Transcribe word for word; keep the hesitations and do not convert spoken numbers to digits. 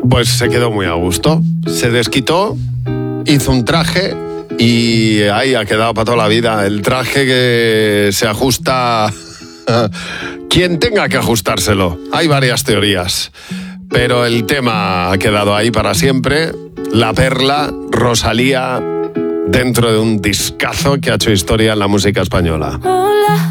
pues se quedó muy a gusto. Se desquitó, hizo un traje y ahí ha quedado para toda la vida. El traje que se ajusta quien tenga que ajustárselo. Hay varias teorías, pero el tema ha quedado ahí para siempre. La Perla, Rosalía, dentro de un discazo que ha hecho historia en la música española. Hola,